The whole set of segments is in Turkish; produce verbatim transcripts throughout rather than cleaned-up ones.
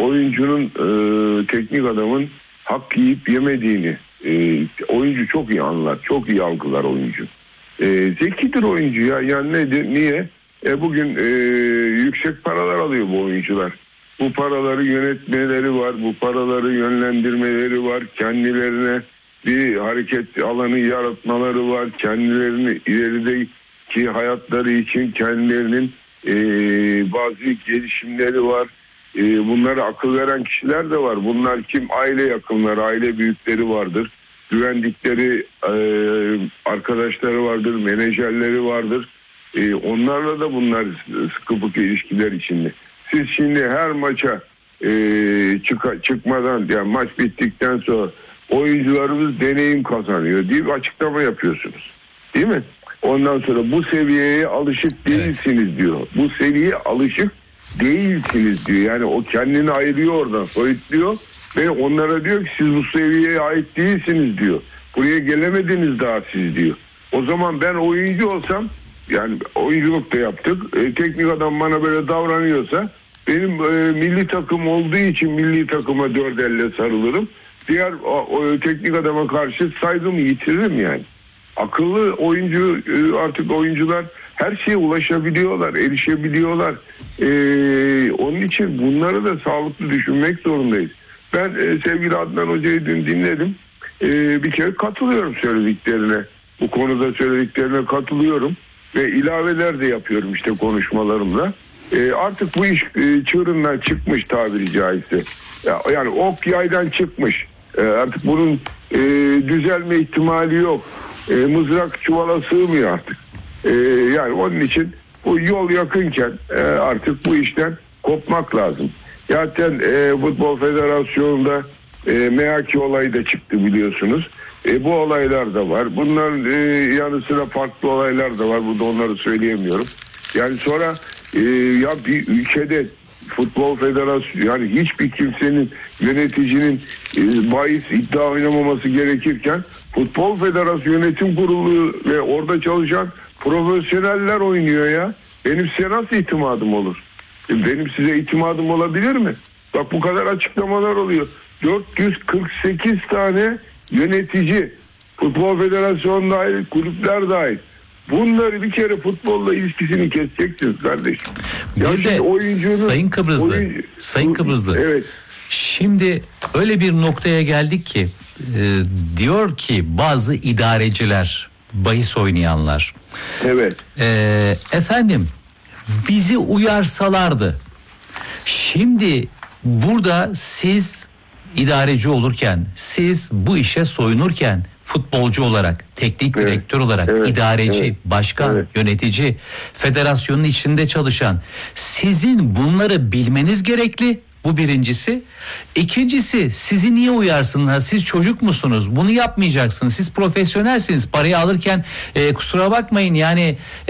oyuncunun e, teknik adamın hak yiyip yemediğini e, oyuncu çok iyi anlar, çok iyi algılar oyuncu. E, zekidir oyuncu ya. Yani nedir? Niye? E, bugün e, yüksek paralar alıyor bu oyuncular. Bu paraları yönetmeleri var, bu paraları yönlendirmeleri var, kendilerine bir hareket alanı yaratmaları var, kendilerini ilerideki hayatları için kendilerinin e, bazı gelişimleri var. E, bunlara akıl veren kişiler de var. Bunlar kim? Aile yakınları, aile büyükleri vardır. Güvendikleri e, arkadaşları vardır, menajerleri vardır. E, onlarla da bunlar sıkı fıkı ilişkiler içinde. Siz şimdi her maça e, çık- çıkmadan, yani maç bittikten sonra oyuncularımız deneyim kazanıyor diye bir açıklama yapıyorsunuz. Değil mi? Ondan sonra bu seviyeye alışık değilsiniz evet. diyor. Bu seviyeye alışık değilsiniz diyor. Yani o kendini ayırıyor oradan, soyutluyor ve onlara diyor ki siz bu seviyeye ait değilsiniz diyor. Buraya gelemediniz daha siz diyor. O zaman ben oyuncu olsam, yani oyunculuk da yaptık. E, teknik adam bana böyle davranıyorsa benim e, milli takım olduğu için milli takıma dört elle sarılırım. Diğer o, o, teknik adama karşı saygımı yitiririm yani. Akıllı oyuncu e, artık oyuncular her şeye ulaşabiliyorlar, erişebiliyorlar. E, onun için bunları da sağlıklı düşünmek zorundayız. Ben e, sevgili Adnan Hoca'yı dün dinledim. E, bir kere katılıyorum söylediklerine. Bu konuda söylediklerine katılıyorum. Ve ilaveler de yapıyorum işte konuşmalarımla. E, artık bu iş e, çığırından çıkmış tabiri caizse. Ya, yani ok yaydan çıkmış. E, artık bunun e, düzelme ihtimali yok. E, mızrak çuvala sığmıyor artık. E, yani onun için bu yol yakınken e, artık bu işten kopmak lazım. Zaten e, Futbol Federasyonu'nda e, M H K olayı da çıktı biliyorsunuz. E, bu olaylar da var. Bunların e, yanı sıra farklı olaylar da var. Burada onları söyleyemiyorum. Yani sonra e, ya bir ülkede Futbol Federasyonu, yani hiçbir kimsenin, yöneticinin e, bahis iddia oynamaması gerekirken Futbol Federasyonu Yönetim Kurulu ve orada çalışan profesyoneller oynuyor ya. Benim size nasıl itimadım olur? E, benim size itimadım olabilir mi? Bak bu kadar açıklamalar oluyor. dört yüz kırk sekiz tane yönetici, Futbol Federasyonu dahil, kulüpler dahil. Bunları bir kere futbolla ilişkisini keseceksiniz kardeşim. Bir de Sayın Kıbrıslı, oyuncu, Sayın Kıbrıslı. Evet. Şimdi öyle bir noktaya geldik ki e, diyor ki bazı idareciler, bahis oynayanlar. Evet. E, efendim bizi uyarsalardı. Şimdi burada siz idareci olurken, siz bu işe soyunurken futbolcu olarak, teknik evet, direktör olarak, evet, idareci, evet, başkan, evet, yönetici, federasyonun içinde çalışan, sizin bunları bilmeniz gerekli. Bu birincisi. İkincisi, sizi niye uyarsınlar? Siz çocuk musunuz? Bunu yapmayacaksınız. Siz profesyonelsiniz. Parayı alırken e, kusura bakmayın yani e,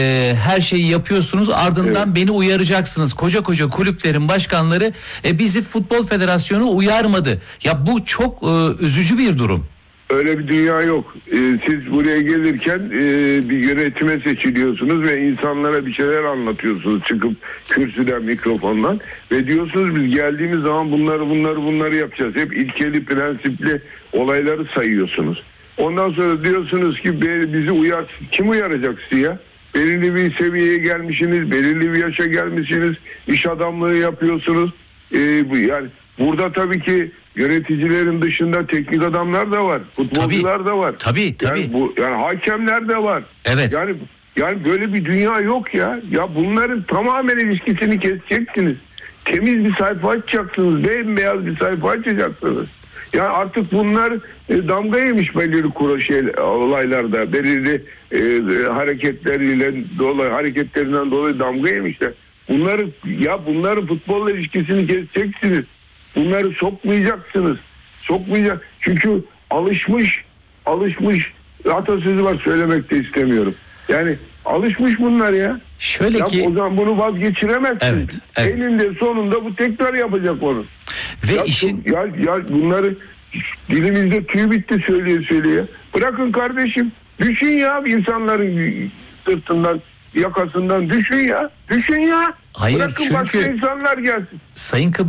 her şeyi yapıyorsunuz. Ardından evet, beni uyaracaksınız. Koca koca kulüplerin başkanları e, bizi Futbol Federasyonu uyarmadı. Ya bu çok e, üzücü bir durum. Öyle bir dünya yok. Ee, siz buraya gelirken e, bir yönetime seçiliyorsunuz ve insanlara bir şeyler anlatıyorsunuz çıkıp kürsüden, mikrofondan ve diyorsunuz biz geldiğimiz zaman bunları bunları bunları yapacağız. Hep ilkeli, prensipli olayları sayıyorsunuz. Ondan sonra diyorsunuz ki bizi uyar, kim uyaracak sizi ya? Belirli bir seviyeye gelmişsiniz, belirli bir yaşa gelmişsiniz, iş adamlığı yapıyorsunuz. Ee, yani burada tabii ki yöneticilerin dışında teknik adamlar da var, futbolcular tabii, da var. Tabii, tabii. Yani bu yani hakemler de var. Evet. Yani yani böyle bir dünya yok ya. Ya bunların tamamen ilişkisini keseceksiniz. Temiz bir sayfa açacaksınız, bembeyaz bir sayfa açacaksınız. Yani artık bunlar e, damga yemiş belirli kuru şey, olaylarda, belirli e, hareketleriyle dolayı hareketlerinden dolayı damga yemişler. Bunları ya bunların futbolla ilişkisini keseceksiniz. Bunları sokmayacaksınız. Sokmayacak. Çünkü alışmış, alışmış atasözü var, söylemek de istemiyorum. Yani alışmış bunlar ya. Şöyle ya ki o zaman bunu vazgeçiremezsiniz. Evet, evet. Eninde sonunda bu tekrar yapacak onu. Ve ya, işin ya, ya bunları dilimizde tüy bitti söyleye söyleye. Bırakın kardeşim. Düşün ya insanların sırtından, yakasından düşün ya. Düşün ya. Hayır, Bırakın çünkü başka insanlar gelsin. Sayın Kıbrıs